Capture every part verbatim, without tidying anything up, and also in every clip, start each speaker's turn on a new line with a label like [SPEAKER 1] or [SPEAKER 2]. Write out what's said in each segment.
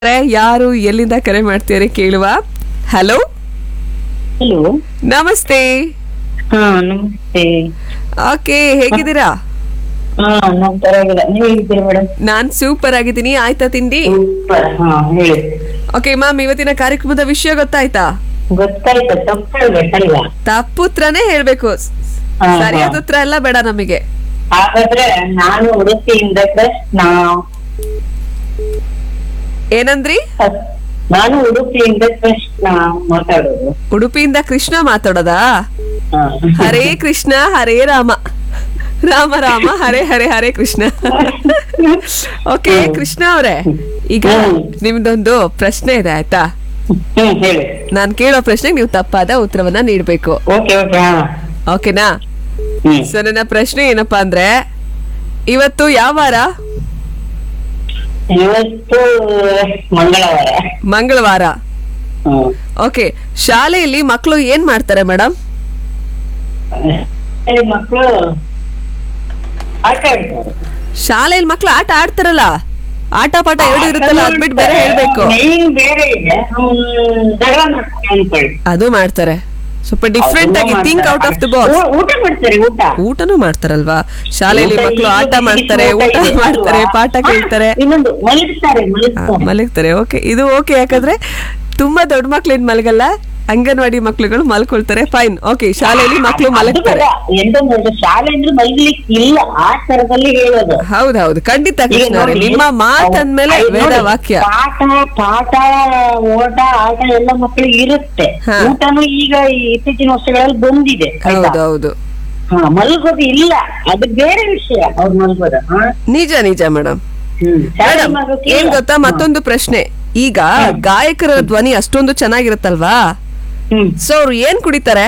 [SPEAKER 1] ಯಾರು ಎಲ್ಲಿಂದ ಕರೆ ಮಾಡ್ತೀರಿ ಕೇಳುವ. ಹಲೋ
[SPEAKER 2] ಹಲೋ,
[SPEAKER 1] ನಮಸ್ತೆ.
[SPEAKER 2] ಹಾ ನಮಸ್ತೆ.
[SPEAKER 1] ಓಕೆ, ಹೇಗಿದ್ದೀರಾ?
[SPEAKER 2] ಹಾ ನಾನ್ ಪರವಾಗಿಲ್ಲ, ನೀವ್ ಹೇಗಿದ್ದೀರಿ ಮೇಡಮ್?
[SPEAKER 1] ನಾನ್ ಸೂಪರ್ ಆಗಿದ್ದೀನಿ. ಆಯ್ತಾ ತಿಂಡಿ?
[SPEAKER 2] ಸೂಪರ್. ಹಾ ಹೇಳಿ.
[SPEAKER 1] ಓಕೆ ಮ್ಯಾಮ್, ಇವತ್ತಿನ ಕಾರ್ಯಕ್ರಮದ ವಿಷಯ ಗೊತ್ತಾಯ್ತಾ?
[SPEAKER 2] ಗೊತ್ತಾಯ್ತು, ತಪ್ಪು ಹೇಳ್ಬೇಕಲ್ವಾ?
[SPEAKER 1] ತಪ್ಪುತ್ರನೇ ಹೇಳ್ಬೇಕು,
[SPEAKER 2] ಹಾ, ಹಾ.
[SPEAKER 1] ಸರಿಯಾದ ಉತ್ತರ ಎಲ್ಲ ಬೇಡ ನಮಗೆ.
[SPEAKER 2] ಹಾಗಾದ್ರೆ ನಾನು ಉಡುಪಿಯಿಂದ ಕೃಷ್ಣ.
[SPEAKER 1] ಏನಂದ್ರಿ?
[SPEAKER 2] ನಾನು ಉಡುಪಿಯಿಂದ ಕೃಷ್ಣ ಮಾತಾಡೋದು.
[SPEAKER 1] ಉಡುಪಿಯಿಂದ ಕೃಷ್ಣ ಮಾತಾಡೋದಾ?
[SPEAKER 2] ಹಾ.
[SPEAKER 1] ಹರೇ ಕೃಷ್ಣ ಹರೇ ರಾಮ, ರಾಮ ರಾಮ ಹರೇ ಹರೇ ಹರೇ ಕೃಷ್ಣ. ಓಕೆ ಕೃಷ್ಣ ಅವರೇ, ಈಗ ನಿಮ್ದೊಂದು ಪ್ರಶ್ನೆ ಇದೆ ಆಯ್ತಾ?
[SPEAKER 2] ಹ್ಮ್ ಹೇಳಿ.
[SPEAKER 1] ನಾನ್ ಕೇಳೋ ಪ್ರಶ್ನೆಗೆ ನೀವು ತಪ್ಪಾದ ಉತ್ತರವನ್ನ ನೀಡ್ಬೇಕು.
[SPEAKER 2] Okay okay. ಹಾ.
[SPEAKER 1] ಓಕೆನಾ?
[SPEAKER 2] ಹ್ಮ್.
[SPEAKER 1] ಸೊ ನನ್ನ ಪ್ರಶ್ನೆ ಏನಪ್ಪಾ ಅಂದ್ರೆ, ಇವತ್ತು ಯಾವ ವಾರ?
[SPEAKER 2] ಇವತ್ತು ಮಂಗಳವಾರ.
[SPEAKER 1] ಮಂಗಳವಾರ.
[SPEAKER 2] ಹ್ಮ್.
[SPEAKER 1] ಓಕೆ, ಶಾಲೆಯಲ್ಲಿ ಮಕ್ಕಳು ಏನ್ ಮಾಡ್ತಾರೆ ಮೇಡಮ್?
[SPEAKER 2] ಮಕ್ಕಳು ಆಟ ಆಡ್ತಾರೆ.
[SPEAKER 1] ಶಾಲೆಯಲ್ಲಿ ಮಕ್ಕಳು ಆಟ ಆಡ್ತಾರಲ್ಲ, ಆಟ ಪಾಠ ಎರಡು ಇರುತ್ತಲ್ಲ, ಅದ್ಬಿಟ್ಟು ಬೇರೆ ಹೇಳ್ಬೇಕು.
[SPEAKER 2] ಮೇನ್ ಬೇರೆ ಇದೆ. ಹ್ಮ್, ಜಗಳ ಮಾಡ್ತಾರೆ ಅನ್ಕೊಳ್ಳಿ.
[SPEAKER 1] ಅದು ಮಾಡ್ತಾರೆ. ಸ್ವಲ್ಪ ಡಿಫ್ರೆಂಟ್ ಆಗಿ think out of the box.
[SPEAKER 2] ಊ- ಊಟ ಮಾಡ್ತಾರೆ, ಊಟ
[SPEAKER 1] ಊಟನೂ ಮಾಡ್ತಾರಲ್ವಾ? ಶಾಲೆಯಲ್ಲಿ
[SPEAKER 2] ಊಟ
[SPEAKER 1] ಮಕ್ಕಳು
[SPEAKER 2] ಇದು
[SPEAKER 1] ಆಟ
[SPEAKER 2] ಇದು
[SPEAKER 1] ಮಾಡ್ತಾರೆ,
[SPEAKER 2] ಊಟ
[SPEAKER 1] ಊಟ
[SPEAKER 2] ಇದೆ
[SPEAKER 1] ಮಾಡ್ತಾರೆ,
[SPEAKER 2] ಅಲ್ವಾ?
[SPEAKER 1] ಪಾಠ ಕೇಳ್ತಾರೆ,
[SPEAKER 2] ಹಾ, ಇನ್ನೊಂದು ಮಲಗ್ತಾರೆ
[SPEAKER 1] ಆ,
[SPEAKER 2] ಮಲಗ್ತಾರೆ.
[SPEAKER 1] ಮಲಗ್ತಾರೆ. ಓಕೆ, ಇದು ಓಕೆ. ಯಾಕಂದ್ರೆ ತುಂಬಾ ದೊಡ್ಡ ಮಕ್ಳು ಏನ್ ಮಲಗಲ್ಲ, ಅಂಗನವಾಡಿ ಮಕ್ಳುಗಳು ಮಲ್ಕೊಳ್ತಾರೆ. ಫೈನ್. ಓಕೆ, ಶಾಲೆಯಲ್ಲಿ ಮಕ್ಳು
[SPEAKER 2] ಅದು
[SPEAKER 1] ಮಲಗ್ತಾರೆ.
[SPEAKER 2] ಬೇಡ. ಎಂತ ಶಾಲೆ ಅಂದ್ರೆ ಮಲಗ್ಲಿಕ್ಕೆ ಇಲ್ಲ, ಆ ತರದಲ್ಲಿ ಹೇಳೋದು.
[SPEAKER 1] ಹೌದೌದು, ಖಂಡಿತ
[SPEAKER 2] ಈಗ
[SPEAKER 1] ಕೃಷ್ಣ ಅವರೇ,
[SPEAKER 2] ನೋಡಿ,
[SPEAKER 1] ನಿಮ್ಮ ಮಾತಂದ್ಮೇಲೆ
[SPEAKER 2] ಅವ್ರು
[SPEAKER 1] ವೇದ
[SPEAKER 2] ನೋಡಿ,
[SPEAKER 1] ವಾಕ್ಯ.
[SPEAKER 2] ಪಾಠ ಪಾಠ ಓಟ ಆಟ ಎಲ್ಲ ಮಕ್ಕಳಿಗೆ ಇರುತ್ತೆ.
[SPEAKER 1] ಹಾ.
[SPEAKER 2] ಊಟನೂ ಈಗ ಈ ಇತ್ತೀಚಿನ ವರ್ಷಗಳಲ್ಲಿ ಬಂದಿದೆ. ಆಯ್ತಾ?
[SPEAKER 1] ಹೌದೌದು,
[SPEAKER 2] ಹಾ, ಮಲಗೋದು ಇಲ್ಲ, ಅದು ಬೇರೆ ವಿಷಯ. ಅವ್ರು ಮಲಗೋದು. ಹಾ.
[SPEAKER 1] ನಿಜ ನಿಜ ಮೇಡಮ್.
[SPEAKER 2] ಹ್ಮ್. ಶಾಲೆ
[SPEAKER 1] ಮೇಡಮ್,
[SPEAKER 2] ಮಗುಕ್ಕೆ
[SPEAKER 1] ಏನ್ ಗೊತ್ತಾ,
[SPEAKER 2] ಹಾ.
[SPEAKER 1] ಮತ್ತೊಂದು ಪ್ರಶ್ನೆ. ಈಗ
[SPEAKER 2] ಹ್ಮ್.
[SPEAKER 1] ಗಾಯಕರ ಧ್ವನಿ ಅಷ್ಟೊಂದು ಚೆನ್ನಾಗಿರುತ್ತಲ್ವಾ?
[SPEAKER 2] ಹ್ಮ್.
[SPEAKER 1] ಸೊ ಅವ್ರು ಏನ್ ಕುಡಿತಾರೆ?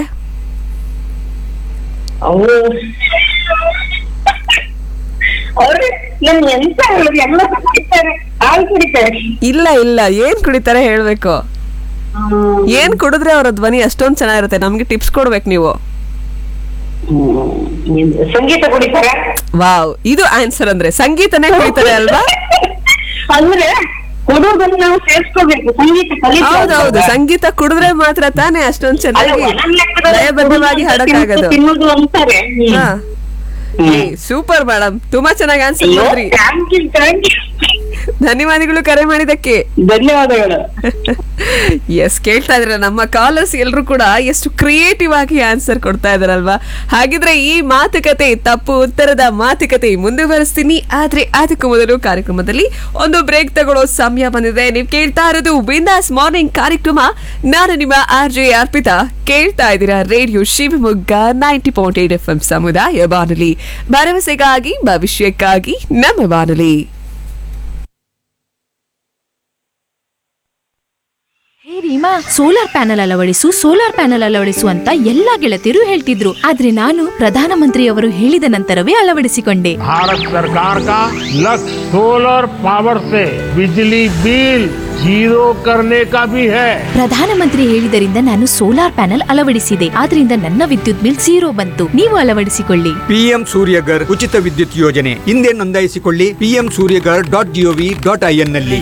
[SPEAKER 2] ಅವರು ಅವ್ರು ನನ್ ಎಂತ ಹೇಳುದು, ಎಲ್ಲ ಕುಡಿತಾರೆ, ಹಾಲು ಕುಡಿತಾರೆ.
[SPEAKER 1] ಇಲ್ಲ ಇಲ್ಲ, ಏನ್ ಕುಡಿತಾರೆ ಹೇಳ್ಬೇಕು.
[SPEAKER 2] ಹ್ಮ್.
[SPEAKER 1] ಏನ್ ಕುಡಿದ್ರೆ ಅವರ ಧ್ವನಿ ಅಷ್ಟೊಂದ್ ಚೆನ್ನಾಗಿರುತ್ತೆ? ನಮ್ಗೆ ಟಿಪ್ಸ್ ಕೊಡ್ಬೇಕು ನೀವು.
[SPEAKER 2] ಹ್ಮ್. ಸಂಗೀತ ಕುಡಿತಾರೆ.
[SPEAKER 1] ವಾವ್, ಇದು ಆನ್ಸರ್. ಅಂದ್ರೆ ಸಂಗೀತನೇ ಕುಡಿತಾರೆ ಅಲ್ವಾ?
[SPEAKER 2] ಅಂದ್ರೆ ಕೊಡೋದನ್ನ ನಾವು ಸೇರ್ಸ್ಕೋಬೇಕು, ಸಂಗೀತ
[SPEAKER 1] ಹೌದೌದು, ಸಂಗೀತ ಕುಡಿದ್ರೆ ಮಾತ್ರ ತಾನೇ ಅಷ್ಟೊಂದ್ ಚೆನ್ನಾಗಿ ಲಯಬದ್ಧವಾಗಿ ಹಾಡಕ್ಕಾಗದು.
[SPEAKER 2] ತಿನ್ನೋದು ಅಂತಾರೆ.
[SPEAKER 1] ಹಾ, ಸೂಪರ್ ಮೇಡಮ್, ತುಂಬಾ ಚೆನ್ನಾಗಿ ಆನ್ಸರ್ ಮಾಡಿದ್ರಿ.
[SPEAKER 2] ಥ್ಯಾಂಕ್ ಯು ಥ್ಯಾಂಕ್ ಯು,
[SPEAKER 1] ಧನ್ಯವಾದಗಳು ಕರೆ ಮಾಡಿದಕ್ಕೆ.
[SPEAKER 2] ಧನ್ಯವಾದಗಳು.
[SPEAKER 1] ಎಸ್, ಕೇಳ್ತಾ ಇದ್ರ ನಮ್ಮ ಕಾಲರ್ಸ್ ಎಲ್ರು ಕೂಡ ಎಷ್ಟು ಕ್ರಿಯೇಟಿವ್ ಆಗಿ ಆನ್ಸರ್ ಕೊಡ್ತಾ ಇದಾರಲ್ವಾ? ಹಾಗಿದ್ರೆ ಈ ಮಾತುಕತೆ, ತಪ್ಪು ಉತ್ತರದ ಮಾತುಕತೆ ಮುಂದುವರಿಸ್ತೀನಿ. ಆದ್ರೆ ಅದಕ್ಕೂ ಮೊದಲು ಕಾರ್ಯಕ್ರಮದಲ್ಲಿ ಒಂದು ಬ್ರೇಕ್ ತಗೊಳ್ಳೋ ಸಮಯ ಬಂದಿದೆ. ನೀವು ಕೇಳ್ತಾ ಇರೋದು ಬಿಂದಾಸ್ ಮಾರ್ನಿಂಗ್ ಕಾರ್ಯಕ್ರಮ. ನಾನು ನಿಮ್ಮ ಆರ್ ಜೆ ಅರ್ಪಿತಾ. ಕೇಳ್ತಾ ಇದ್ದೀರಾ radio Shivamogga ninety point eight F M ಸಮುದಾಯ ಬಾನುಲಿ, ಭರವಸೆಗಾಗಿ ಭವಿಷ್ಯಕ್ಕಾಗಿ ನಮ್ಮ ಬಾನುಲಿ.
[SPEAKER 3] ಹೇ Reema, solar panel ಅಳವಡಿಸು solar panel ಅಳವಡಿಸು ಅಂತ ಎಲ್ಲಾ ಗೆಳತಿಯರು ಹೇಳ್ತಿದ್ರು. ಆದ್ರೆ ನಾನು ಪ್ರಧಾನಮಂತ್ರಿಯವರು ಹೇಳಿದ ನಂತರವೇ ಅಳವಡಿಸಿಕೊಂಡೆ.
[SPEAKER 4] भारत सरकार का लक्ष्य सोलर पावर से बिजली बिल जीरो करने का भी है।
[SPEAKER 3] ಪ್ರಧಾನಮಂತ್ರಿ ಹೇಳಿದರಿಂದ ನಾನು ಸೋಲಾರ್ ಪ್ಯಾನೆಲ್ ಅಳವಡಿಸಿದೆ. ಆದ್ರಿಂದ ನನ್ನ ವಿದ್ಯುತ್ ಬಿಲ್ ಝೀರೋ ಬಂತು. ನೀವು ಅಳವಡಿಸಿಕೊಳ್ಳಿ.
[SPEAKER 5] ಪಿಎಂ ಸೂರ್ಯಗರ್ ಉಚಿತ ವಿದ್ಯುತ್ ಯೋಜನೆ ಹಿಂದೆ ನೋಂದಾಯಿಸಿಕೊಳ್ಳಿ. PM Surya Ghar dot gov dot IN ನಲ್ಲಿ.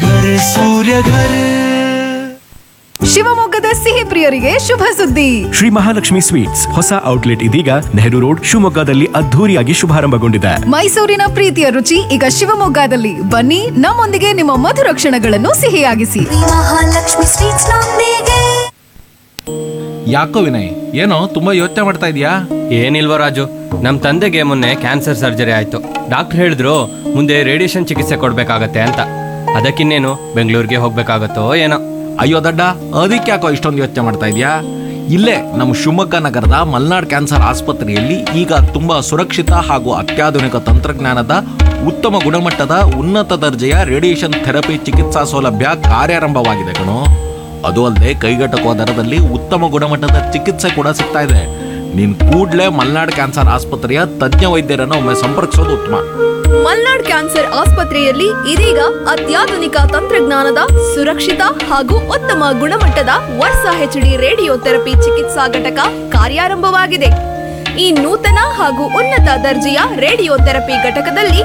[SPEAKER 6] ಶಿವಮೊಗ್ಗದ ಸಿಹಿ ಪ್ರಿಯರಿಗೆ ಶುಭ ಸುದ್ದಿ.
[SPEAKER 7] ಶ್ರೀ ಮಹಾಲಕ್ಷ್ಮಿ ಸ್ವೀಟ್ಸ್ ಹೊಸ ಔಟ್ಲೆಟ್ ಇದೀಗ ನೆಹರು ರೋಡ್ ಶಿವಮೊಗ್ಗದಲ್ಲಿ ಅದ್ಧೂರಿಯಾಗಿ ಶುಭಾರಂಭಗೊಂಡಿದೆ.
[SPEAKER 6] ಮೈಸೂರಿನ ಪ್ರೀತಿಯ ರುಚಿ ಈಗ ಶಿವಮೊಗ್ಗದಲ್ಲಿ. ಬನ್ನಿ, ನಮ್ಮೊಂದಿಗೆ ನಿಮ್ಮ ಮಧುರ ಕ್ಷಣಗಳನ್ನು ಸಿಹಿಯಾಗಿಸಿ.
[SPEAKER 8] ಮಹಾಲಕ್ಷ್ಮಿ ಸ್ವೀಟ್ಸ್ ನೊಂದಿಗೆ.
[SPEAKER 9] ಯಾಕೋ ವಿನಯ್, ಏನೋ ತುಂಬಾ ಯೋಚನೆ ಮಾಡ್ತಾ ಇದೀಯಾ?
[SPEAKER 10] ಏನಿಲ್ವ ರಾಜು, ನಮ್ ತಂದೆಗೆ ಮೊನ್ನೆ ಕ್ಯಾನ್ಸರ್ ಸರ್ಜರಿ ಆಯ್ತು. ಡಾಕ್ಟರ್ ಹೇಳಿದ್ರು ಮುಂದೆ ರೇಡಿಯೇಷನ್ ಚಿಕಿತ್ಸೆ ಕೊಡ್ಬೇಕಾಗತ್ತೆ ಅಂತ. ಅದಕ್ಕಿನ್ನೇನು ಬೆಂಗಳೂರಿಗೆ ಹೋಗ್ಬೇಕಾಗತ್ತೋ ಏನೋ.
[SPEAKER 9] ಅಯ್ಯೋ ದಡ್ಡ, ಅದಕ್ಕೆ ಯಾಕೋ ಇಷ್ಟೊಂದು ಯೋಚನೆ ಮಾಡ್ತಾ ಇದೀಯಾ? ಇಲ್ಲೇ ನಮ್ಮ ಶಿವಮೊಗ್ಗ ನಗರದ ಮಲ್ನಾಡ್ ಕ್ಯಾನ್ಸರ್ ಆಸ್ಪತ್ರೆಯಲ್ಲಿ ಈಗ ತುಂಬಾ ಸುರಕ್ಷಿತ ಹಾಗೂ ಅತ್ಯಾಧುನಿಕ ತಂತ್ರಜ್ಞಾನದ ಉತ್ತಮ ಗುಣಮಟ್ಟದ ಉನ್ನತ ದರ್ಜೆಯ ರೇಡಿಯೇಷನ್ ಥೆರಪಿ ಚಿಕಿತ್ಸಾ ಸೌಲಭ್ಯ ಕಾರ್ಯಾರಂಭವಾಗಿದೆ ಕಣೋ. ಅದು ಅಲ್ಲದೆ ಕೈಗೆಟಕುವ ದರದಲ್ಲಿ ಉತ್ತಮ ಗುಣಮಟ್ಟದ ಚಿಕಿತ್ಸೆ ಕೂಡ ಸಿಗ್ತಾ ಇದೆ. ನೀನ್ ಕೂಡ್ಲೇ ಮಲ್ನಾಡ್ ಕ್ಯಾನ್ಸರ್ ಆಸ್ಪತ್ರೆಯ ತಜ್ಞ ವೈದ್ಯರನ್ನು ಒಮ್ಮೆ ಸಂಪರ್ಕಿಸೋದು ಉತ್ತಮ.
[SPEAKER 6] ಮಲ್ನಾಡ್ ಕ್ಯಾನ್ಸರ್ ಆಸ್ಪತ್ರೆಯಲ್ಲಿ ಇದೀಗ ಅತ್ಯಾಧುನಿಕ ತಂತ್ರಜ್ಞಾನದ ಸುರಕ್ಷಿತ ಹಾಗೂ ಉತ್ತಮ ಗುಣಮಟ್ಟದ ವರ್ಸಾ ಹೆಚ್ಡಿ ರೇಡಿಯೋ ಥೆರಪಿ ಚಿಕಿತ್ಸಾ ಘಟಕ ಕಾರ್ಯಾರಂಭವಾಗಿದೆ. ಈ ನೂತನ ಹಾಗೂ ಉನ್ನತ ದರ್ಜೆಯ ರೇಡಿಯೋ ಥೆರಪಿ ಘಟಕದಲ್ಲಿ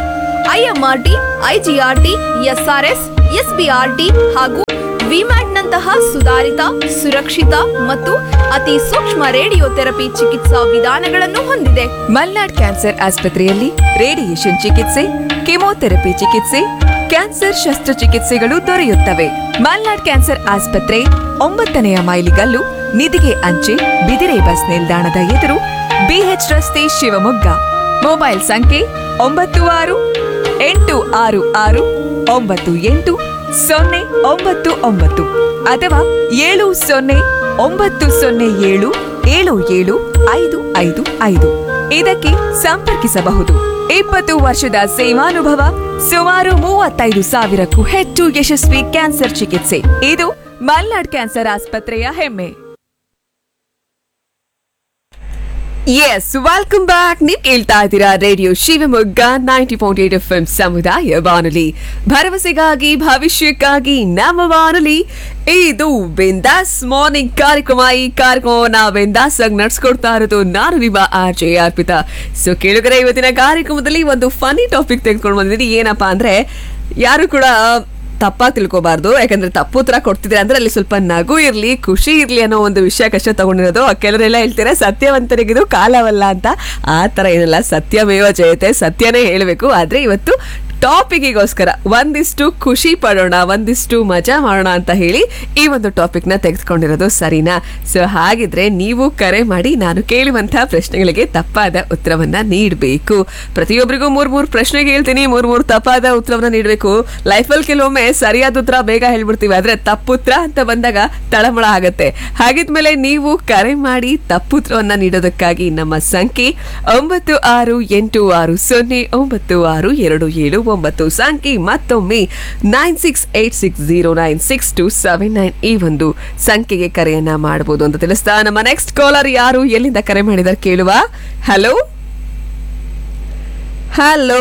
[SPEAKER 6] ಐಎಂಆರ್ಟಿ, ಐಜಿಆರ್ಟಿ, ಎಸ್ಆರ್ಎಸ್, ಎಸ್ಬಿಆರ್ಟಿ ಹಾಗೂ ವಿಮ್ಯಾಟ್ ನಂತಹ ಸುಧಾರಿತ, ಸುರಕ್ಷಿತ ಮತ್ತು ಅತಿ ಸೂಕ್ಷ್ಮ ರೇಡಿಯೋಥೆರಪಿ ಚಿಕಿತ್ಸಾ ವಿಧಾನಗಳನ್ನು ಹೊಂದಿದೆ.
[SPEAKER 1] ಮಲ್ನಾಡ್ ಕ್ಯಾನ್ಸರ್ ಆಸ್ಪತ್ರೆಯಲ್ಲಿ ರೇಡಿಯೇಷನ್ ಚಿಕಿತ್ಸೆ, ಕೆಮೊಥೆರಪಿ ಚಿಕಿತ್ಸೆ, ಕ್ಯಾನ್ಸರ್ ಶಸ್ತ್ರಚಿಕಿತ್ಸೆಗಳು ದೊರೆಯುತ್ತವೆ. ಮಲ್ನಾಡ್ ಕ್ಯಾನ್ಸರ್ ಆಸ್ಪತ್ರೆ ಒಂಬತ್ತನೆಯ ಮೈಲಿಗಲ್ಲು, ನಿಧಿಗೆ ಅಂಚೆ, ಬಿದಿರೆ ಬಸ್ ನಿಲ್ದಾಣದ ಎದುರು, ಬಿಎಚ್ ರಸ್ತೆ, ಶಿವಮೊಗ್ಗ. ಮೊಬೈಲ್ ಸಂಖ್ಯೆ ಒಂಬತ್ತು ಆರು ಎಂಟು ಆರು ಆರು ಒಂಬತ್ತು ಎಂಟು ಸೊನ್ನೆ ಒಂಬತ್ತು ಒಂಬತ್ತು ಅಥವಾ ಏಳು ಸೊನ್ನೆ ಒಂಬತ್ತು ಸೊನ್ನೆ ಏಳು ಏಳು ಏಳು ಐದು ಐದು ಐದು ಇದಕ್ಕೆ ಸಂಪರ್ಕಿಸಬಹುದು. ಇಪ್ಪತ್ತು ವರ್ಷದ ಸೇವಾನುಭವ, ಸುಮಾರು ಮೂವತ್ತೈದು ಸಾವಿರಕ್ಕೂ ಹೆಚ್ಚು ಯಶಸ್ವಿ ಕ್ಯಾನ್ಸರ್ ಚಿಕಿತ್ಸೆ. ಇದು ಮಲ್ನಾಡ್ ಕ್ಯಾನ್ಸರ್ ಆಸ್ಪತ್ರೆಯ ಹೆಮ್ಮೆ. S, welcome back. ನೀವು ಕೇಳ್ತಾ ಇದ್ದೀರಾ radio Shivamogga ninety point eight F M ಸಮುದಾಯ ಬಾನುಲಿ, ಭರವಸೆಗಾಗಿ ಭವಿಷ್ಯಕ್ಕಾಗಿ ನಮ್ಮ ಬಾನುಲಿ. ಇದು ಬಿಂದಾಸ್ ಮಾರ್ನಿಂಗ್ ಕಾರ್ಯಕ್ರಮ. ಈ ಕಾರ್ಯಕ್ರಮವನ್ನ ಬಿಂದಾಸ್ ಆಗಿ ನಡ್ಸ್ಕೊಡ್ತಾ ಇರೋದು ನಾನು ನಿಮ್ಮ ಆರ್ ಜೆ ಅರ್ಪಿತಾ. ಸೊ ಕೇಳುಗರೆ, ಇವತ್ತಿನ ಕಾರ್ಯಕ್ರಮದಲ್ಲಿ ಒಂದು ಫನಿ ಟಾಪಿಕ್ ತೆಗೆದುಕೊಂಡು ಬಂದಿದ್ದೀನಿ. ಏನಪ್ಪಾ ಅಂದ್ರೆ, ಯಾರು ಕೂಡ ತಪ್ಪಾಗಿ ತಿಳ್ಕೊಬಾರ್ದು, ಯಾಕಂದ್ರೆ ತಪ್ಪು ಉತ್ತರ ಕೊಡ್ತಿದ್ರೆ ಅಂದ್ರೆ ಅಲ್ಲಿ ಸ್ವಲ್ಪ ನಗು ಇರ್ಲಿ, ಖುಷಿ ಇರ್ಲಿ ಅನ್ನೋ ಒಂದು ವಿಷಯ ಕಷ್ಟ ತಗೊಂಡಿರೋದು. ಕೆಲವರೆಲ್ಲ ಹೇಳ್ತಾರೆ ಸತ್ಯವಂತರಿಗಿದು ಕಾಲವಲ್ಲ ಅಂತ. ಆ ತರ ಏನಿಲ್ಲ, ಸತ್ಯಮೇವ ಜಯತೆ, ಸತ್ಯನೇ ಹೇಳ್ಬೇಕು. ಆದ್ರೆ ಇವತ್ತು ಟಾಪಿಕ್ಗೋಸ್ಕರ ಒಂದಿಷ್ಟು ಖುಷಿ ಪಡೋಣ, ಒಂದಿಷ್ಟು ಮಜಾ ಮಾಡೋಣ ಅಂತ ಹೇಳಿ ಈ ಒಂದು ಟಾಪಿಕ್ ನ ತೆಗೆದುಕೊಂಡಿರೋದು. ಸರಿನಾ? ಸೊ ಹಾಗಿದ್ರೆ ನೀವು ಕರೆ ಮಾಡಿ ನಾನು ಕೇಳುವಂತಹ ಪ್ರಶ್ನೆಗಳಿಗೆ ತಪ್ಪಾದ ಉತ್ತರವನ್ನ ನೀಡಬೇಕು. ಪ್ರತಿಯೊಬ್ಬರಿಗೂ ಮೂರ್ ಮೂರ್ ಪ್ರಶ್ನೆಗೆ ಹೇಳ್ತೀನಿ, ಮೂರ್ ಮೂರ್ ತಪ್ಪಾದ ಉತ್ತರವನ್ನ ನೀಡಬೇಕು. ಲೈಫಲ್ಲಿ ಕೆಲವೊಮ್ಮೆ ಸರಿಯಾದ ಉತ್ತರ ಬೇಗ ಹೇಳ್ಬಿಡ್ತೀವಿ, ಆದ್ರೆ ತಪ್ಪುತ್ತರ ಅಂತ ಬಂದಾಗ ತಳಮಳ ಆಗತ್ತೆ. ಹಾಗಿದ್ಮೇಲೆ ನೀವು ಕರೆ ಮಾಡಿ ತಪ್ಪುತ್ತರವನ್ನ ನೀಡೋದಕ್ಕಾಗಿ ನಮ್ಮ ಸಂಖ್ಯೆ ಒಂಬತ್ತು ಆರು ಎಂಟು ಆರು ಸೊನ್ನೆ ಒಂಬತ್ತು ಆರು ಎರಡು ಏಳು ಒಂಬತ್ತು, ಸಂಖ್ಯೆ ಮತ್ತೊಮ್ಮೆ nine six eight six zero nine six to seven nine. ಈ ಒಂದು ಸಂಖ್ಯೆಗೆ ಕರೆಯನ್ನ ಮಾಡಬಹುದು ಅಂತ ತಿಳಿಸ್ತಾ ನಮ್ಮ ನೆಕ್ಸ್ಟ್ ಕಾಲರ್ ಯಾರು, ಎಲ್ಲಿಂದ ಕರೆ ಮಾಡಿದಾರೆ ಕೇಳುವ. ಹಲೋ ಹಲೋ,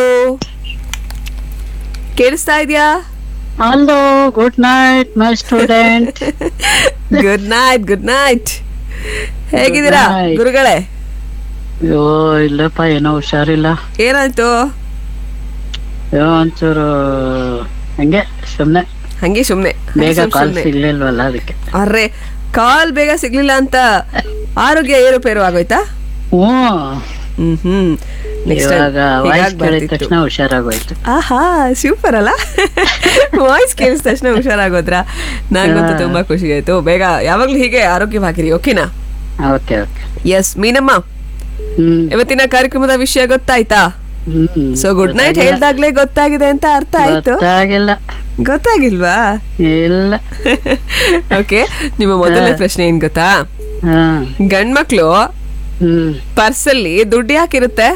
[SPEAKER 1] ಕೇಳಿಸ್ತಾ ಇದೆಯಾ?
[SPEAKER 11] Hello, good night my student.
[SPEAKER 1] Good night, good night. ಹೇಗಿದ್ದೀರಾ ಗುರುಗಳೇ?
[SPEAKER 11] ಅಯ್ಯೋ ಇಲ್ಲಪ್ಪ, ಏನೋ ಹುಷಾರಿಲ್ಲ.
[SPEAKER 1] ಏನಾಯ್ತು?
[SPEAKER 11] ಅಯ್ಯೋ ಒಂಚೂರು ಹಂಗೆ ಸುಮ್ನೆ
[SPEAKER 1] ಹಂಗೆ ಸುಮ್ನೆ
[SPEAKER 11] ಬೇಗ ಕಾಲ್ ಸಿಗ್ಲಿಲ್ವಲ್ಲ ಅದಕ್ಕೆ.
[SPEAKER 1] ಅರ್ರೆ, ಕಾಲ್ ಬೇಗ ಸಿಗ್ಲಿಲ್ಲ ಅಂತ ಆರೋಗ್ಯ ಏರುಪೇರು ಆಗೋಯ್ತಾ? ಹ್ಮ್ ಹ್ಮ್
[SPEAKER 11] ಇವಾಗ ವಾಯ್ಸ್ ಕೇಳಿದ ತಕ್ಷಣ ಹುಷಾರಾಗೋಯ್ತು.
[SPEAKER 1] ಆಹಾ, ಸೂಪರ್ ಅಲ್ಲ? ವಾಯ್ಸ್ ಕೇಳಿದ ತಕ್ಷಣ ಹುಷಾರಾಗೋದ್ರ? ನಂಗಂತೂ ತುಂಬಾ ಖುಷಿ ಆಯ್ತು. ಬೇಗ ಯಾವಾಗ್ಲೂ ಹೀಗೆ ಆರೋಗ್ಯವಾಗಿರಿ, ಓಕೆನಾ?
[SPEAKER 11] Okay okay.
[SPEAKER 1] ಎಸ್ ಮೀನಮ್ಮ, ಇವತ್ತಿನ ಕಾರ್ಯಕ್ರಮದ ವಿಷಯ ಗೊತ್ತಾಯ್ತಾ? ಸೊ ಗುಡ್ ನೈಟ್ ಹೇಳ್ದಾಗ್ಲೇ ಗೊತ್ತಾಗಿದೆ ಅಂತ ಅರ್ಥ ಆಯ್ತು?
[SPEAKER 11] ಗೊತ್ತಾಗಿಲ್ಲ.
[SPEAKER 1] ಗೊತ್ತಾಗಿಲ್ವಾ?
[SPEAKER 11] ಇಲ್ಲ.
[SPEAKER 1] ಓಕೆ, ನಿಮ್ಮ ಮೊದಲನೇ ಪ್ರಶ್ನೆ ಏನ್ ಗೊತ್ತಾ? ಗಂಡ್ಮಕ್ಳು ಪರ್ಸಲ್ಲಿ ದುಡ್ಡು ಯಾಕಿರುತ್ತೆ?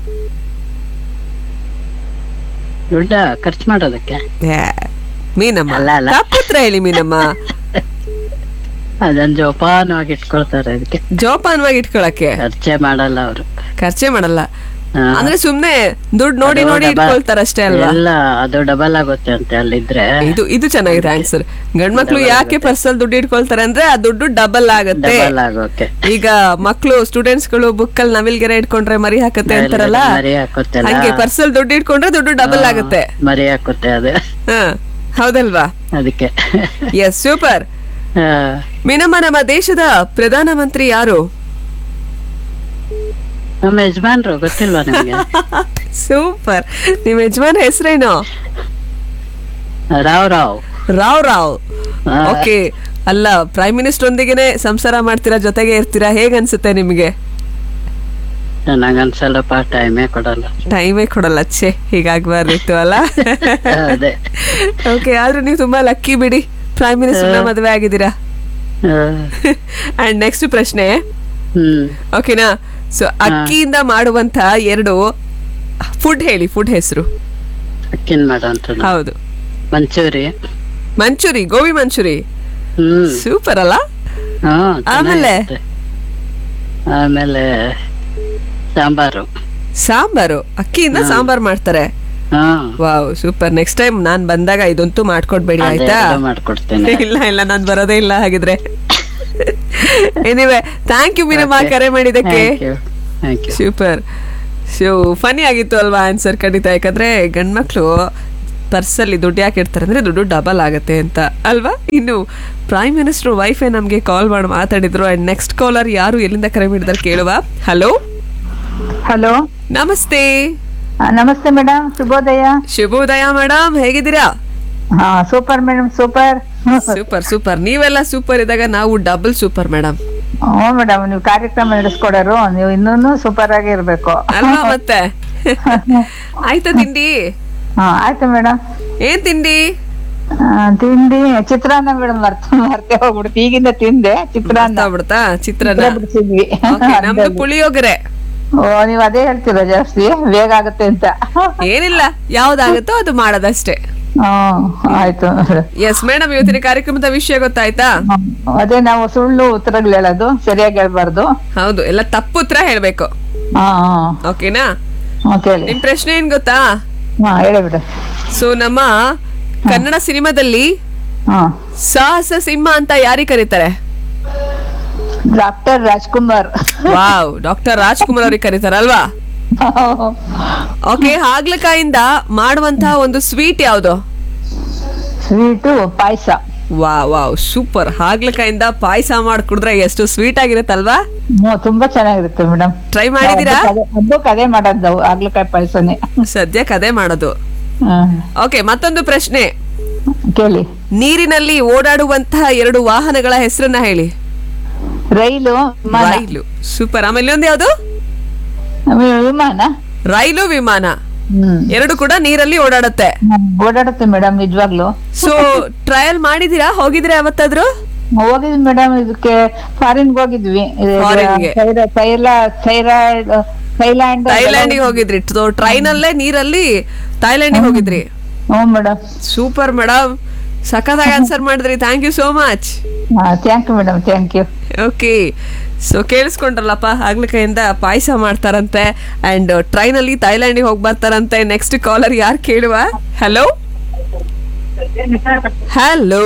[SPEAKER 11] ದುಡ್ಡ ಖರ್ಚು ಮಾಡೋದಕ್ಕೆ.
[SPEAKER 1] ಮೀನಮ್ಮ ತಪ್ಪುತ್ರ ಹೇಳಿ ಮೀನಮ್ಮ.
[SPEAKER 11] ಅದನ್ನ ಜೋಪಾನವಾಗಿ ಇಟ್ಕೊಳ್ತಾರೆ, ಅದಕ್ಕೆ.
[SPEAKER 1] ಜೋಪಾನವಾಗಿ ಇಟ್ಕೊಳಕ್ಕೆ
[SPEAKER 11] ಖರ್ಚೆ ಮಾಡಲ್ಲ ಅವರು.
[SPEAKER 1] ಖರ್ಚೆ ಮಾಡಲ್ಲ ಅಂದ್ರೆ ಸುಮ್ನೆ ದುಡ್ಡು ನೋಡಿ ನೋಡಿ ಇಟ್ಕೊಳ್ತಾರ ಅಷ್ಟೇ ಅಲ್ವಾ?
[SPEAKER 11] ಇಲ್ಲ, ಅದು ಡಬಲ್ ಆಗುತ್ತೆ ಅಂತೆ ಅಲ್ಲಿದ್ರೆ.
[SPEAKER 1] ಇದು ಇದು ಚೆನ್ನಾಗಿದೆ ಆನ್ಸರ್. ಗಂಡ್ಮಕ್ಳು ಯಾಕೆ ಪರ್ಸಲ್ ದುಡ್ಡು ಇಟ್ಕೊಳ್ತಾರೆ ಅಂದ್ರೆ ಆ ದುಡ್ಡು ಡಬಲ್ ಆಗುತ್ತೆ. ಈಗ ಮಕ್ಳು ಸ್ಟೂಡೆಂಟ್ಸ್ ಗಳು ಬುಕ್ ಅಲ್ಲಿ ನವಿಲ್ಗೆರೆ ಇಟ್ಕೊಂಡ್ರೆ ಮರಿ ಹಾಕತ್ತೆ ಅಂತಾರಲ್ಲ, ಹಂಗೆ ಪರ್ಸಲ್ ದುಡ್ಡು ಇಟ್ಕೊಂಡ್ರೆ ದುಡ್ಡು ಡಬಲ್ ಆಗುತ್ತೆ,
[SPEAKER 11] ಮರಿ ಹಾಕುತ್ತೆ ಅದು.
[SPEAKER 1] ಹ ಹೌದಲ್ವಾ?
[SPEAKER 11] ಅದಕ್ಕೆ.
[SPEAKER 1] S, super. ಮೀನಮ್ಮ, ನಮ್ಮ ದೇಶದ ಪ್ರಧಾನ ಮಂತ್ರಿ ಯಾರು?
[SPEAKER 11] ನಮ್ಮ ಯಜಮಾನ್ರು, ಗೊತ್ತಿಲ್ವಾ ನಿಮ್ಗೆ?
[SPEAKER 1] ಸೂಪರ್. ನಿಮ್ ಯಜಮಾನ್ ಹೆಸರೇನು?
[SPEAKER 11] ರಾವ್ ರಾವ್
[SPEAKER 1] ರಾವ್ ರಾವ್ ಓಕೆ. ಅಲ್ಲ, ಪ್ರೈಮ್ ಮಿನಿಸ್ಟರ್ ಒಂದಿಗೆನೆ ಸಂಸಾರ ಮಾಡ್ತೀರಾ, ಜೊತೆಗೆ ಇರ್ತೀರಾ, ಹೇಗ್ ಅನ್ಸುತ್ತೆ ನಿಮ್ಗೆ?
[SPEAKER 11] ನನಗನ್ಸಲ್ಲಪ್ಪ, ಟೈಮೇ ಕೊಡಲ್ಲ.
[SPEAKER 1] ಟೈಮೇ ಕೊಡಲ್ಲ, ಛೇ, ಹೀಗಾಗ್ಬಾರ್ದಿತ್ತು ಅಲ್ಲ? ಓಕೆ, ಆದ್ರೂ ನೀವು ತುಂಬಾ ಲಕ್ಕಿ ಬಿಡಿ, ಪ್ರೈಮ್ ಮಿನಿಸ್ಟರ್ ಮದುವೆ ಆಗಿದ್ದೀರಾ. ಅಂಡ್ ನೆಕ್ಸ್ಟ್ ಪ್ರಶ್ನೆ, ಓಕೆನಾ? ಸೊ ಅಕ್ಕಿಯಿಂದ ಮಾಡುವಂತ ಎರಡು ಫುಡ್ ಹೇಳಿ, ಫುಡ್ ಹೆಸರು.
[SPEAKER 11] ಅಕ್ಕಿಯಿಂದ ಮಾಡುವಂತ?
[SPEAKER 1] ಹೌದು.
[SPEAKER 11] ಮಂಚೂರಿ.
[SPEAKER 1] ಮಂಚೂರಿ, ಗೋಬಿ ಮಂಚೂರಿ. ಸೂಪರ್ ಅಲ್ಲ? ಆಮೇಲೆ
[SPEAKER 11] ಆಮೇಲೆ ಸಾಂಬಾರು.
[SPEAKER 1] ಸಾಂಬಾರು, ಅಕ್ಕಿಯಿಂದ ಸಾಂಬಾರ್ ಮಾಡ್ತಾರೆ. Wow, super. ನೆಕ್ಸ್ಟ್ ಟೈಮ್ ನಾನ್ ಬಂದಾಗ ಇದಂತೂ ಮಾಡ್ಕೊಡ್ಬೇಡಿ ಆಯ್ತಾ?
[SPEAKER 11] ಮಾಡ್ಕೊಡ್ತೇನೆ.
[SPEAKER 1] ಇಲ್ಲ ಇಲ್ಲ, ನಾನ್ ಬರೋದೇ ಇಲ್ಲ ಹಾಗಿದ್ರೆ. ಎನಿವೆ, ಥ್ಯಾಂಕ್ ಯು ಮೀನಮ್ಮ ಕರೆ ಮಾಡಿದಕ್ಕೆ. ಸೂಪರ್. ಸೊ ಫನಿ ಆಗಿತ್ತು ಅಲ್ವಾ ಆನ್ಸರ್ ಖಂಡಿತ. ಯಾಕಂದ್ರೆ ಗಂಡ್ಮಕ್ಳು ಪರ್ಸಲ್ಲಿ ದುಡ್ಡು ಯಾಕೆ ಇಡ್ತಾರೆ ಅಂದ್ರೆ ದುಡ್ಡು ಡಬಲ್ ಆಗುತ್ತೆ ಅಂತ ಅಲ್ವಾ. ಇನ್ನು ಪ್ರೈಮ್ ಮಿನಿಸ್ಟರ್ ವೈಫೈ ನಮ್ಗೆ ಕಾಲ್ ಮಾಡಿ ಮಾತಾಡಿದ್ರು. ಅಂಡ್ ನೆಕ್ಸ್ಟ್ ಕಾಲರ್ ಯಾರು ಎಲ್ಲಿಂದ ಕರೆ ಮಾಡಿದಾರೆ ಕೇಳುವ. ಹಲೋ
[SPEAKER 2] ಹಲೋ,
[SPEAKER 1] ನಮಸ್ತೆ.
[SPEAKER 2] ನಮಸ್ತೆ ಮೇಡಮ್, ಶುಭೋದಯ.
[SPEAKER 1] ಶುಭೋದಯ ಮೇಡಮ್, ಹೇಗಿದ್ದೀರಾ?
[SPEAKER 2] ಹಾ super madam, super
[SPEAKER 1] super super. ನೀವೆಲ್ಲ ಸೂಪರ್ ಇದ್ದಾಗ ನಾವು ಡಬಲ್ ಸೂಪರ್ ಮೇಡಮ್.
[SPEAKER 2] ಹ್ಞೂ ಮೇಡಮ್, ನೀವು ಕಾರ್ಯಕ್ರಮ ನಡೆಸ್ಕೊಡೋರು, ನೀವು ಇನ್ನೂ ಸೂಪರ್ ಆಗಿ ಇರ್ಬೇಕು
[SPEAKER 1] ಅಲ್ವಾ ಮತ್ತೆ. ಆಯ್ತಾ ತಿಂಡಿ?
[SPEAKER 2] ಹಾ ಆಯ್ತು ಮೇಡಮ್.
[SPEAKER 1] ಏನ್ ತಿಂಡಿ?
[SPEAKER 2] ತಿಂಡಿ ಚಿತ್ರಾನ್ನ ಮೇಡಮ್. ಮರ್ತ ಮರ್ತೆ ಹೋಗ್ಬಿಡ್ತು, ಈಗಿಂದ ತಿಂದೆ ಚಿತ್ರಾನ್ನ.
[SPEAKER 1] ಬಿಡ್ತಾ ಚಿತ್ರಾನ್ನ
[SPEAKER 2] ಬಿಡಿಸಿದ್ವಿ.
[SPEAKER 1] ನಮ್ದು ಪುಳಿಯೋಗರೆ.
[SPEAKER 2] ಓ, ನೀವ್ ಅದೇ ಹೇಳ್ತೀರಾ ಜಾಸ್ತಿ ಬೇಗ ಆಗುತ್ತೆ ಅಂತ.
[SPEAKER 1] ಏನಿಲ್ಲ, ಯಾವ್ದಾಗುತ್ತೋ ಅದು ಮಾಡೋದಷ್ಟೇ.
[SPEAKER 2] ಹ್ಮ್ ಆಯ್ತು.
[SPEAKER 1] ಎಸ್ ಮೇಡಮ್, ಇವತ್ತಿನ ಕಾರ್ಯಕ್ರಮದ ವಿಷಯ ಗೊತ್ತಾಯ್ತಾ?
[SPEAKER 2] ಅದೇ ನಾವು ಸುಳ್ಳು ಉತ್ತರಗಳು ಹೇಳೋದು, ಸರಿಯಾಗಿ ಹೇಳ್ಬಾರ್ದು.
[SPEAKER 1] ಹೌದು, ಎಲ್ಲ ತಪ್ಪು ಉತ್ತರ ಹೇಳ್ಬೇಕು.
[SPEAKER 2] ಹಾ
[SPEAKER 1] ಓಕೆನಾ?
[SPEAKER 2] ಕೇಳಿ.
[SPEAKER 1] ನಿಮ್ ಪ್ರಶ್ನೆ ಏನ್ ಗೊತ್ತಾ?
[SPEAKER 2] ಹಾ ಹೇಳಿ ಬಿಡ.
[SPEAKER 1] ಸೊ ನಮ್ಮ ಕನ್ನಡ ಸಿನಿಮಾದಲ್ಲಿ ಸಾಹಸ ಸಿಂಹ ಅಂತ ಯಾರಿಗೆ ಕರೀತಾರೆ?
[SPEAKER 2] Doctor Rajkumar.
[SPEAKER 1] Wow, doctor Rajkumar ಅವ್ರಿಗೆ ಕರೀತಾರಲ್ವಾ? ಓಕೆ, ಹಾಗಲಕಾಯಿಂದ ಮಾಡುವಂತಹ ಒಂದು ಸ್ವೀಟ್ ಯಾವುದು?
[SPEAKER 2] ಸ್ವೀಟು ಪಾಯಸ.
[SPEAKER 1] ವಾ ವಾವ್ ಸೂಪರ್. ಹಾಗಲಕಾಯಿಂದ ಪಾಯಸ ಮಾಡಿ ಕುಡಿದ್ರೆ ಎಷ್ಟು ಸ್ವೀಟ್ ಆಗಿರುತ್ತಲ್ವಾ?
[SPEAKER 2] ತುಂಬಾ ಚೆನ್ನಾಗಿರುತ್ತೆ ಮೇಡಮ್.
[SPEAKER 1] ಟ್ರೈ ಮಾಡಿದೀರಾ?
[SPEAKER 2] ಹಬ್ಬಕ್ಕೆ ಅದೇ ಮಾಡೋದು, ಹಾಗಲಕಾಯಿ ಪಾಯಸನೇ
[SPEAKER 1] ಸದ್ಯಕ್ಕೆ ಅದೇ ಮಾಡೋದು. ಓಕೆ, ಮತ್ತೊಂದು ಪ್ರಶ್ನೆ
[SPEAKER 2] ಕೇಳಿ.
[SPEAKER 1] ನೀರಿನಲ್ಲಿ ಓಡಾಡುವಂತಹ ಎರಡು ವಾಹನಗಳ ಹೆಸರನ್ನ ಹೇಳಿ.
[SPEAKER 2] ರೈಲು,
[SPEAKER 1] ರೈಲು ಸೂಪರ್. ಆಮೇಲೆ ಒಂದು ಯಾವುದು?
[SPEAKER 2] ವಿಮಾನ.
[SPEAKER 1] ರೈಲು ವಿಮಾನ ಎರಡು ಕೂಡ ನೀರಲ್ಲಿ ಓಡಾಡುತ್ತೆ.
[SPEAKER 2] ಓಡಾಡುತ್ತೆ ಮೇಡಮ್, ನಿಜವಾಗ್ಲು.
[SPEAKER 1] ಸೊ ಟ್ರಯಲ್ ಮಾಡಿದೀರಾ? ಹೋಗಿದ್ರೆ ಯಾವತ್ತಾದ್ರು?
[SPEAKER 2] ಹೋಗಿದ್ವಿ ಮೇಡಮ್, ಇದಕ್ಕೆ ಫಾರಿನ್ ಹೋಗಿದ್ವಿ. ಥೈಲ್ಯಾಂಡ್
[SPEAKER 1] ಥೈಲ್ಯಾಂಡ್ ಹೋಗಿದ್ರಿ. ಟ್ರೈನ್ ಅಲ್ಲೇ ನೀರಲ್ಲಿ ಥೈಲ್ಯಾಂಡ್ ಹೋಗಿದ್ರಿ?
[SPEAKER 2] ಹ್ಞೂ ಮೇಡಮ್.
[SPEAKER 1] ಸೂಪರ್ ಮೇಡಮ್, ಸಖತ್ತಾಗಿ ಆನ್ಸರ್ ಮಾಡಿದ್ರಿ. Thank you so much.
[SPEAKER 2] Thank you madam, thank you.
[SPEAKER 1] Okay, so ಕೇಳಿಸ್ಕೊಂಡ್ರಲ್ಲಪ್ಪ, ಹಾಗಲಕಾಯಿಂದ ಪಾಯಸ ಮಾಡ್ತಾರಂತೆ ಅಂಡ್ ಟ್ರೈನ್ ಅಲ್ಲಿ ಥೈಲ್ಯಾಂಡಿಗೆ ಹೋಗಿ ಬರ್ತಾರಂತೆ. ನೆಕ್ಸ್ಟ್ ಕಾಲರ್ ಯಾರು ಕೇಳುವ. ಹಲೋ ಹಲೋ,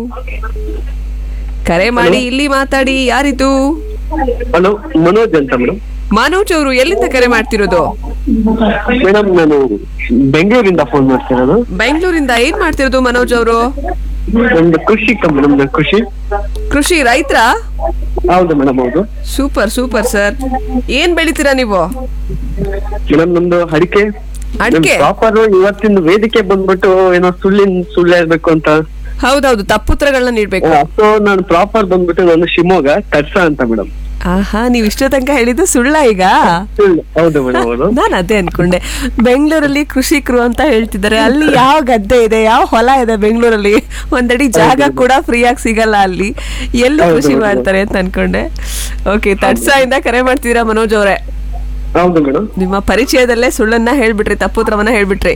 [SPEAKER 1] ಕರೆ ಮಾಡಿ ಇಲ್ಲಿ ಮಾತಾಡಿ. ಯಾರಿದು?
[SPEAKER 12] ಹಲೋ, ಮನೋಜ್ ಅಂತ ಮೇಡಮ್.
[SPEAKER 1] ಮನೋಜ್ ಅವರು ಎಲ್ಲಿಂದ ಕರೆ ಮಾಡ್ತಿರೋದು?
[SPEAKER 12] ಮೇಡಮ್ ನಾನು ಬೆಂಗಳೂರಿಂದ ಫೋನ್ ಮಾಡ್ತಿರೋದು.
[SPEAKER 1] ಬೆಂಗಳೂರಿಂದ ಏನ್ ಮಾಡ್ತಿರೋದು ಮನೋಜ್ ಅವರು?
[SPEAKER 12] ನಮ್ದು ಕೃಷಿ ಮೇಡಮ್. ಕೃಷಿ
[SPEAKER 1] ಕೃಷಿ ರೈತರ?
[SPEAKER 12] ಹೌದು ಮೇಡಮ್, ಹೌದು.
[SPEAKER 1] Super super sir. ಏನ್ ಬೆಳಿತೀರಾ ನೀವು?
[SPEAKER 12] ಮೇಡಮ್ ನಮ್ದು ಅಡಿಕೆ.
[SPEAKER 1] ಅಡಿಕೆ
[SPEAKER 12] ಪ್ರಾಪರ್ ಇವತ್ತಿನ ವೇದಿಕೆ ಬಂದ್ಬಿಟ್ಟು ಏನೋ ಸುಳ್ಳಿನ ಸುಳ್ಳು ಹೇಳ್ಬೇಕು ಅಂತ.
[SPEAKER 1] ಹೌದೌದು, ತಪ್ಪುತ್ತರಗಳನ್ನ ನೀಡ್ಬೇಕು.
[SPEAKER 12] ಸೊ ನಾನು ಪ್ರಾಪರ್ ಬಂದ್ಬಿಟ್ಟು ನಾನು ಶಿವಮೊಗ್ಗ ತರ್ಸ ಅಂತ ಮೇಡಮ್.
[SPEAKER 1] ಆಹಾ, ನೀವ್ ಇಷ್ಟ ತನಕ ಹೇಳಿದ್ದು ಸುಳ್ಳ ಈಗ?
[SPEAKER 12] ಹೌದು ಮೇಡಮ್, ಹೌದು.
[SPEAKER 1] ನಾನು ಅದೇ ಅನ್ಕೊಂಡೆ. ಬೆಂಗಳೂರಲ್ಲಿ ಕೃಷಿಕರು ಅಂತ ಹೇಳ್ತಿದ್ದಾರೆ. ಅಲ್ಲಿ ಯಾವ ಗದ್ದೆ ಇದೆ, ಯಾವ ಹೊಲ ಇದೆ ಬೆಂಗಳೂರಲ್ಲಿ? ಒಂದಡಿ ಜಾಗ ಕೂಡ ಫ್ರೀ ಆಗಿ ಸಿಗಲ್ಲ ಅಲ್ಲಿ. ಎಲ್ಲಿ ಕೃಷಿ ಮಾಡ್ತಾರೆ ಅಂತ ಅನ್ಕೊಂಡೆ. ಓಕೆ, ತಡ್ಸಾಯಿಂದ ಕರೆ ಮಾಡ್ತಿದ್ದೀರಾ ಮನೋಜ್ ಅವರೇ?
[SPEAKER 12] ಹೌದು ಮೇಡಮ್.
[SPEAKER 1] ನಿಮ್ಮ ಪರಿಚಯದಲ್ಲೇ ಸುಳ್ಳನ್ನ ಹೇಳ್ಬಿಟ್ರಿ, ತಪ್ಪುತ್ರವನ್ನ ಹೇಳ್ಬಿಟ್ರಿ.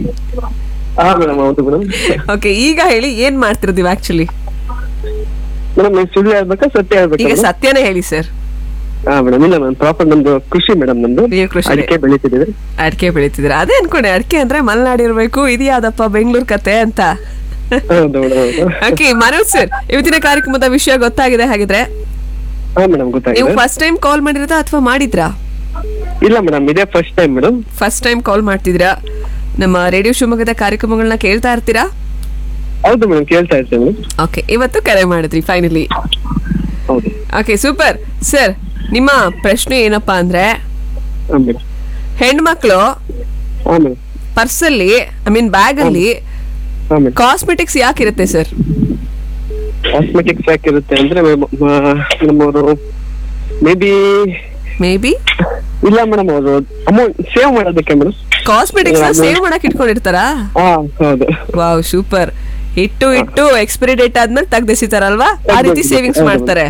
[SPEAKER 12] ಹೌದು ಮೇಡಮ್.
[SPEAKER 1] ಓಕೆ, ಈಗ ಹೇಳಿ, ಏನ್ ಮಾಡ್ತಿರೋದು ಆಕ್ಚುಲಿ?
[SPEAKER 12] ಮೇಡಮ್ ಸುಳ್ಳು ಹೇಳ್ಬೇಕಾ ಸತ್ಯ ಹೇಳ್ಬೇಕಾ?
[SPEAKER 1] ಈಗ ಸತ್ಯನೇ ಹೇಳಿ ಸರ್.
[SPEAKER 12] ಹಾ ಮೇಡಮ್, ಇಲ್ಲ ಮೇಡಮ್, ಪ್ರಾಪರ್ ನಮ್ದು ಕೃಷಿ ಮೇಡಮ್. ನಮ್ದು ಅಡಿಕೆ ಬೆಳಿತಿದ್ದೀವಿ.
[SPEAKER 1] ಅಡಿಕೆ ಬೆಳಿತಿದ್ದೀರಾ? ಅದೇ ಅನ್ಕೊಂಡೆ, ಅಡಿಕೆ ಅಂದ್ರೆ ಮಲೆನಾಡು ಇರ್ಬೇಕು, ಇದು ಯಾವ್ದಪ್ಪ ಬೆಂಗಳೂರು ಕತೆ ಅಂತ. ಓಕೆ ಮನೋಜ್ ಸರ್, ಇವತ್ತಿನ ಕಾರ್ಯಕ್ರಮದ ವಿಷಯ ಗೊತ್ತಾಗಿದೆ ಹಾಗಿದ್ರೆ?
[SPEAKER 12] ಹಾ ಮೇಡಮ್, ಗೊತ್ತಾಗಿದೆ.
[SPEAKER 1] ನೀವು ಫಸ್ಟ್ ಟೈಮ್ ಕಾಲ್ ಮಾಡಿರೋದಾ ಅಥವಾ ಮಾಡಿದ್ರಾ?
[SPEAKER 12] ಇಲ್ಲ ಮೇಡಮ್, ಇದೇ first time madam.
[SPEAKER 1] First time call ಮಾಡ್ತಿದ್ದೀರಾ? ನಮ್ಮ ರೇಡಿಯೋ ಶಿವಮೊಗ್ಗದ ಕಾರ್ಯಕ್ರಮಗಳನ್ನ ಕೇಳ್ತಾ ಇರ್ತೀರಾ?
[SPEAKER 12] ಹೌದು ಮೇಡಮ್, ಕೇಳ್ತಾ ಇರ್ತೇವೆ.
[SPEAKER 1] ಓಕೆ, ಇವತ್ತು ಕರೆ ಮಾಡಿದ್ರಿ ಫೈನಲಿ.
[SPEAKER 12] ಹೌದು.
[SPEAKER 1] Okay super sir. ನಿಮ್ಮ ಪ್ರಶ್ನೆ ಏನಪ್ಪಾ ಅಂದ್ರೆ, ಹೆಣ್ಮಕ್ಳು ಪರ್ಸಲ್ಲಿ ಐ ಮೀನ್ ಬ್ಯಾಗ್ ಅಲ್ಲಿ ಕಾಸ್ಮೆಟಿಕ್ಸ್ ಯಾಕಿರುತ್ತೆ ಸರ್?
[SPEAKER 12] ಕಾಸ್ಮೆಟಿಕ್ಸ್ ಯಾಕಿರುತ್ತೆ ಅಂದ್ರೆ ನಮ್ಮವರು ಮೇ ಬಿ
[SPEAKER 1] ಮೇ ಬಿ
[SPEAKER 12] ಇಲ್ಲ ಮೇಡಮ್, ಅವರು ಅಮೌಂಟ್ ಸೇವ್ ಮಾಡೋದಕ್ಕೆ ಮೇಡಮ್.
[SPEAKER 1] ಕಾಸ್ಮೆಟಿಕ್ಸ್ ಸೇವ್ ಮಾಡಕ್ ಇಟ್ಕೊಂಡಿರ್ತಾರಾ?
[SPEAKER 12] ಹೌದು.
[SPEAKER 1] Wow super. ಇಟ್ಟು ಇಟ್ಟು ಎಕ್ಸ್ಪೈರಿ ಡೇಟ್ ಆದ್ಮೇಲೆ ತೆಗ್ದೆಸಿತಾರಲ್ವಾ, ಆ ರೀತಿ ಸೇವಿಂಗ್ಸ್ ಮಾಡ್ತಾರೆ.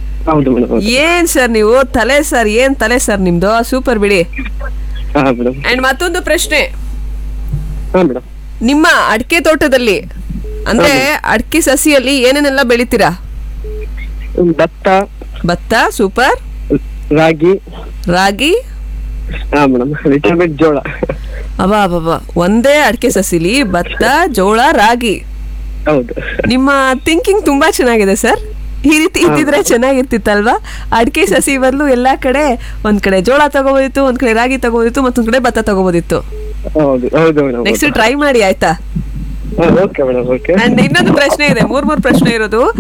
[SPEAKER 1] ಏನ್ ಸರ್ ನೀವು ತಲೆ ಸರ್, ಏನ್ ತಲೆ ಸರ್ ನಿಮ್ದು, ಸೂಪರ್ ಬಿಡಿ. ಅಂಡ್ ಮತ್ತೊಂದು ಪ್ರಶ್ನೆ, ನಿಮ್ಮ ಅಡಿಕೆ ತೋಟದಲ್ಲಿ ಅಂದ್ರೆ ಅಡಿಕೆ ಸಸಿಯಲ್ಲಿ ಏನೇನೆಲ್ಲ ಬೆಳಿತೀರಾ?
[SPEAKER 12] ಭತ್ತ.
[SPEAKER 1] ಭತ್ತ ಸೂಪರ್.
[SPEAKER 12] ರಾಗಿ.
[SPEAKER 1] ರಾಗಿ
[SPEAKER 12] ಜೋಳ.
[SPEAKER 1] ಅಬ್ಬಾ ಅಬ್ಬಾ, ಒಂದೇ ಅಡಿಕೆ ಸಸಿಲಿ ಭತ್ತ, ಜೋಳ, ರಾಗಿ.
[SPEAKER 12] ಹೌದು.
[SPEAKER 1] ನಿಮ್ಮ ಥಿಂಕಿಂಗ್ ತುಂಬಾ ಚೆನ್ನಾಗಿದೆ ಸರ್. ಈ ರೀತಿ ಇದ್ದಿದ್ರೆ ಚೆನ್ನಾಗಿರ್ತಿತ್ತಲ್ವಾ? ಅಡಿಕೆ ಸಸಿ ಬದಲು ಎಲ್ಲಾ ಕಡೆ ಒಂದ್ ಕಡೆ ಜೋಳ ತಗೋಬೋದಿತ್ತು, ಒಂದ್ ಕಡೆ ರಾಗಿ ತಗೋಬೋದಿತ್ತು, ಮತ್ತೊಂದ್ ಕಡೆ ಭತ್ತ ತಗೋಬೋದಿತ್ತು.
[SPEAKER 12] ಹೌದು ಹೌದು ಮೇಡಮ್.
[SPEAKER 1] ನೆಕ್ಸ್ಟ್ ಟ್ರೈ ಮಾಡಿ ಆಯ್ತಾ?
[SPEAKER 12] Okay madam. ಓಕೆ.
[SPEAKER 1] ಅಂಡ್ ಇನ್ನೊಂದು ಪ್ರಶ್ನೆ ಇದೆ, ಮೂರ್ ಮೂರ್ ಪ್ರಶ್ನೆ ಇರೋದು.